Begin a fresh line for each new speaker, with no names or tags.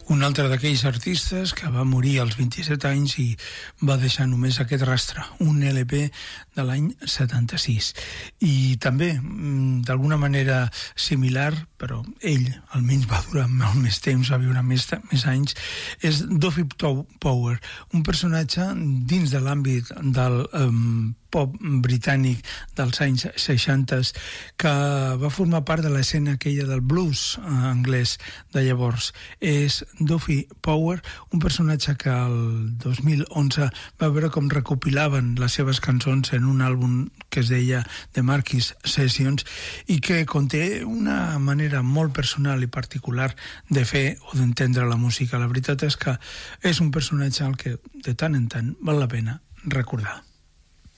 Un altre d'aquells artistes que va morir als 27 anys i va deixar només aquest rastre, un LP de l'any 76. I també, d'alguna manera similar, però ell almenys va durar molt més temps, va viure més anys, és Duffy Power, un personatge dins de l'àmbit del pop britànic dels anys 60 que va formar part de l'escena aquella del blues anglès de llavors. És Duffy Power, un personatge que el 2011 va veure com recopilaven les seves cançons en un àlbum que es deia The Marquis Sessions i que conté una manera molt personal i particular de fer o d'entendre la música. La veritat és que és un personatge al que de tant en tant val la pena recordar.